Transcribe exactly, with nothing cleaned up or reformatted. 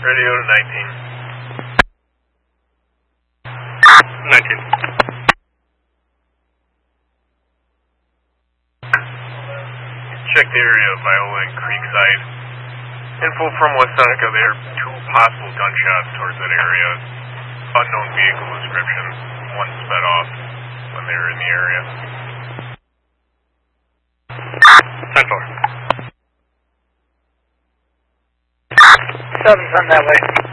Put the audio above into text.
Radio to nineteen. nineteen. Check the area of Viola and Creekside. Info from West Seneca, there are two possible gunshots towards that area. Unknown vehicle description. One sped off when they were in the area. ten four. Seven's on that way.